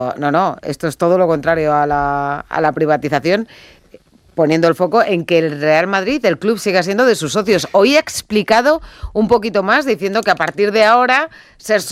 No, esto es todo lo contrario a la privatización, poniendo el foco en que el Real Madrid, el club, siga siendo de sus socios. Hoy ha explicado un poquito más, diciendo que a partir de ahora ser